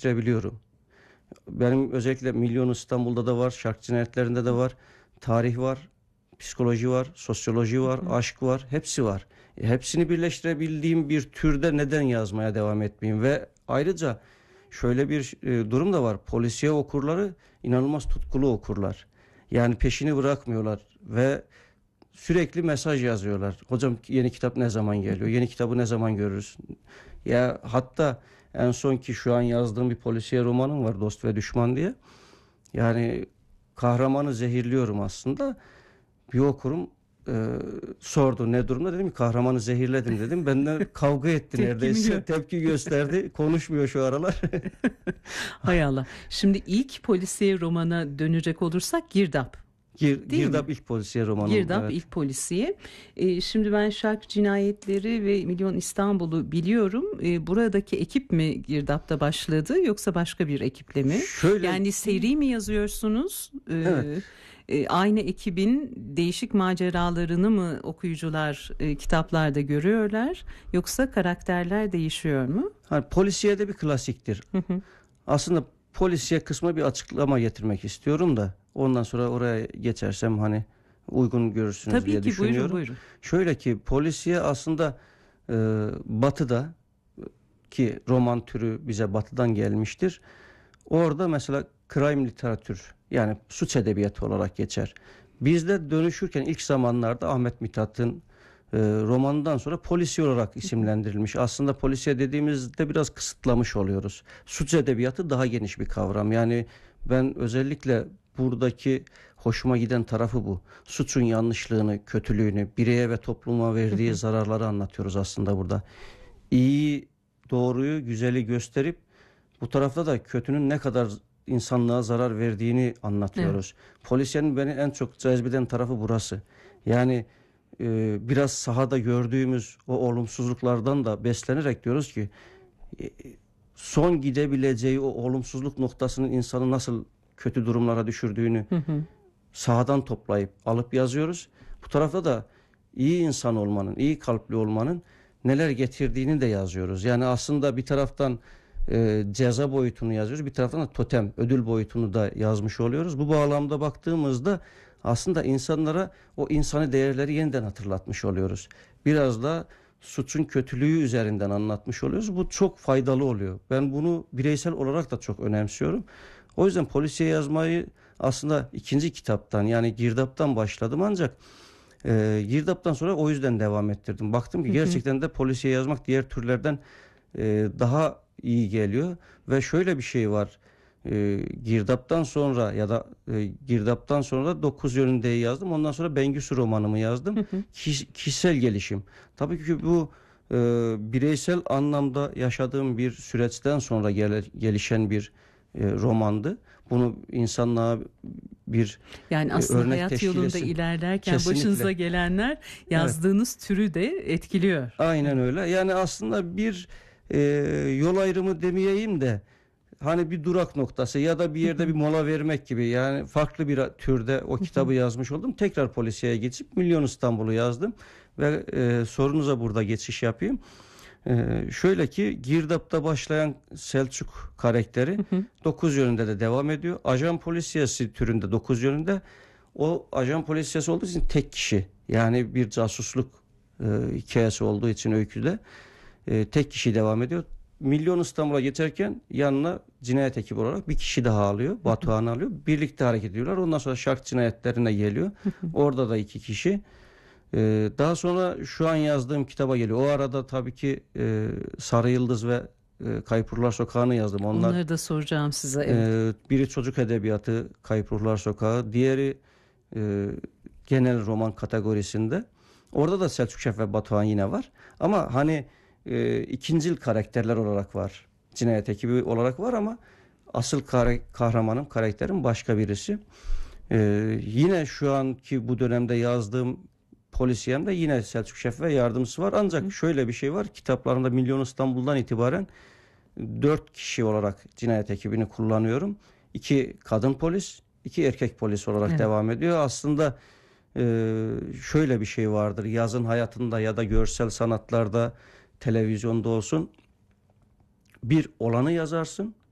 birleştirebiliyorum. Benim özellikle Milyon İstanbul'da da var, Şark Cinayetlerinde de var, tarih var, psikoloji var, sosyoloji var, aşk var, hepsi var. Hepsini birleştirebildiğim bir türde neden yazmaya devam etmeyeyim? Ve ayrıca şöyle bir durum da var. Polisiye okurları inanılmaz tutkulu okurlar. Yani peşini bırakmıyorlar ve sürekli mesaj yazıyorlar. Hocam yeni kitap ne zaman geliyor? Yeni kitabı ne zaman görürüz? Ya hatta en son ki şu an yazdığım bir polisiye romanım var, Dost ve Düşman diye. Yani kahramanı zehirliyorum aslında. Bir okurum sordu ne durumda, dedim ki kahramanı zehirledim dedim. Benden kavga etti neredeyse. Tepki gösterdi. Konuşmuyor şu aralar. Hay Allah. Şimdi ilk polisiye romana dönecek olursak Girdap. Girdap ilk polisiye romanım. Girdap evet. ilk polisiye. Şimdi ben Şark Cinayetleri ve Milyon İstanbul'u biliyorum. Buradaki ekip mi Girdap'ta başladı yoksa başka bir ekiple mi? Yani seri mi yazıyorsunuz? Evet. Aynı ekibin değişik maceralarını mı okuyucular kitaplarda görüyorlar yoksa karakterler değişiyor mu? Polisiye de bir klasiktir. Aslında polisiye kısmına bir açıklama getirmek istiyorum da ondan sonra oraya geçersem uygun görürsünüz Tabii diye ki, düşünüyorum. buyurun. Şöyle ki polisiye aslında Batı'da ki roman türü bize Batı'dan gelmiştir. Orada mesela crime literatür, yani suç edebiyatı olarak geçer. Bizde dönüşürken ilk zamanlarda Ahmet Mithat'ın romanından sonra polisiye olarak isimlendirilmiş. Aslında polisiye dediğimizde biraz kısıtlamış oluyoruz. Suç edebiyatı daha geniş bir kavram. Yani ben özellikle buradaki hoşuma giden tarafı bu. Suçun yanlışlığını, kötülüğünü, bireye ve topluma verdiği zararları anlatıyoruz aslında burada. İyi, doğruyu, güzeli gösterip bu tarafta da kötünün ne kadar insanlığa zarar verdiğini anlatıyoruz. Evet. Polisiyenin beni en çok cezbeden tarafı burası. Yani biraz sahada gördüğümüz o olumsuzluklardan da beslenerek diyoruz ki son gidebileceği o olumsuzluk noktasının insanı nasıl kötü durumlara düşürdüğünü sahadan toplayıp alıp yazıyoruz. Bu tarafta da iyi insan olmanın, iyi kalpli olmanın neler getirdiğini de yazıyoruz. Yani aslında bir taraftan ceza boyutunu yazıyoruz, bir taraftan da totem, ödül boyutunu da yazmış oluyoruz. Bu bağlamda baktığımızda aslında insanlara o insani değerleri yeniden hatırlatmış oluyoruz. Biraz da suçun kötülüğü üzerinden anlatmış oluyoruz. Bu çok faydalı oluyor. Ben bunu bireysel olarak da çok önemsiyorum. O yüzden polisiye yazmayı aslında ikinci kitaptan, yani Girdap'tan başladım, ancak Girdap'tan sonra o yüzden devam ettirdim. Baktım ki gerçekten de polisiye yazmak diğer türlerden daha iyi geliyor ve şöyle bir şey var. Girdap'tan sonra Girdap'tan sonra 9 yönündeyi yazdım. Ondan sonra Bengüsü romanımı yazdım. Kişisel gelişim. Tabii ki bu bireysel anlamda yaşadığım bir süreçten sonra gelişen bir romandı. Bunu insanlığa bir yani aslında örnek hayat teşkil yolunda etsin. ilerlerken Kesinlikle. Başınıza gelenler yazdığınız türü de etkiliyor. Aynen öyle. Yani aslında bir yol ayrımı demeyeyim de bir durak noktası ya da bir yerde bir mola vermek gibi, yani farklı bir türde o kitabı yazmış oldum. Tekrar polisiye geçip Milyon İstanbul'u yazdım ve sorunuza burada geçiş yapayım. Şöyle ki Girdap'ta başlayan Selçuk karakteri 9 yönünde de devam ediyor. Ajan polisiyesi türünde 9 yönünde. O ajan polisiyesi olduğu için tek kişi, yani bir casusluk hikayesi olduğu için öyküde tek kişi devam ediyor. Milyon İstanbul'a geçerken yanına cinayet ekibi olarak bir kişi daha alıyor. Batuhan'ı alıyor. Birlikte hareket ediyorlar. Ondan sonra Şark Cinayetlerine geliyor. Orada da 2 kişi. Daha sonra şu an yazdığım kitaba geliyor. O arada tabii ki Sarı Yıldız ve Kayıp Ruhlar Sokağı'nı yazdım. Onları da soracağım size. Evet. Biri çocuk edebiyatı, Kayıp Ruhlar Sokağı. Diğeri genel roman kategorisinde. Orada da Selçuk Şef ve Batuhan yine var. Ama ikincil karakterler olarak var. Cinayet ekibi olarak var ama asıl kahramanım, karakterim başka birisi. Yine şu anki bu dönemde yazdığım polisiyemde yine Selçuk Şef ve yardımcısı var. Ancak şöyle bir şey var. Kitaplarımda Milyon İstanbul'dan itibaren 4 kişi olarak cinayet ekibini kullanıyorum. 2 kadın polis, 2 erkek polis olarak devam ediyor. Aslında şöyle bir şey vardır. Yazın hayatında ya da görsel sanatlarda, televizyonda olsun, bir olanı yazarsın.